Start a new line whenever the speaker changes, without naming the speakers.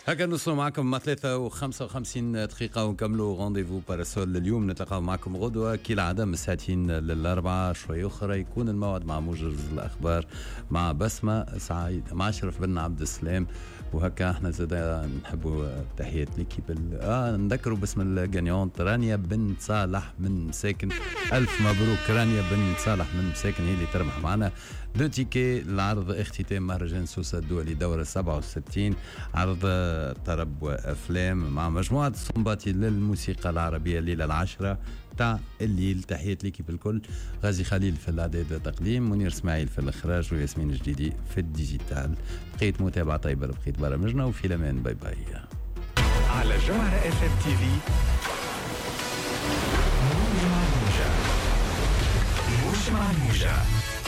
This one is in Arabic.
هكا نوصلوا معكم مع 3:55 دقيقة ونكملوا غونديفو باراسول. اليوم نتلقاو معكم غدوة كالعادة من الساعتين للأربعة شوي أخرى يكون الموعد مع موجز الأخبار مع بسمة سعيد مع أشرف بن عبد السلام. وهكا احنا زادا نحبوا تحيات ليكيب نذكروا باسم الجانيونت رانيا بن صالح من مساكن. ألف مبروك رانيا بن صالح من مساكن هي اللي تربح معنا 2 تيكي لعرض اختتام مهرجان سوسة الدولي دورة 67 عرض طرب وأفلام مع مجموعة الصنباطي للموسيقى العربية الليلة 10 تاع الليل. تحيات ليكيب الكل، غازي خليل في الإعداد والتقديم، منير اسماعيل في الإخراج، وياسمين جديدي في الديجيتال. بقيت متابعة طيبة لبقيت برامجنا وفي الأمان. باي باي.
على جوهرة اف ام تي في موجة.